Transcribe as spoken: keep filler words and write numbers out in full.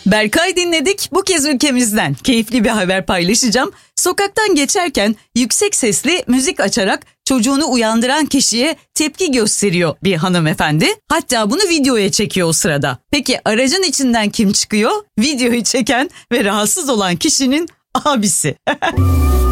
Berkay dinledik. Bu kez ülkemizden keyifli bir haber paylaşacağım. Sokaktan geçerken yüksek sesli müzik açarak çocuğunu uyandıran kişiye tepki gösteriyor bir hanımefendi. Hatta bunu videoya çekiyor o sırada. Peki aracın içinden kim çıkıyor? Videoyu çeken ve rahatsız olan kişinin abisi.